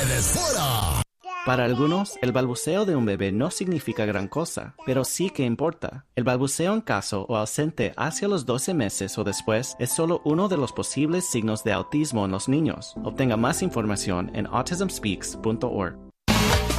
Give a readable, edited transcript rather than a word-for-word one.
Desfora. Para algunos, el balbuceo de un bebé no significa gran cosa, pero sí que importa. El balbuceo en caso o ausente hacia los 12 meses o después es solo uno de los posibles signos de autismo en los niños. Obtenga más información en autismspeaks.org.